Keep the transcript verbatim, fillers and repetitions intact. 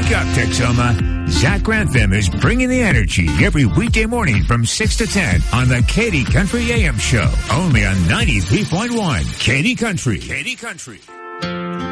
Wake up, Texoma. Zach Grantham is bringing the energy every weekday morning from six to ten on the Katy Country A M Show. Only on ninety-three point one. Katy Country. Katy Country.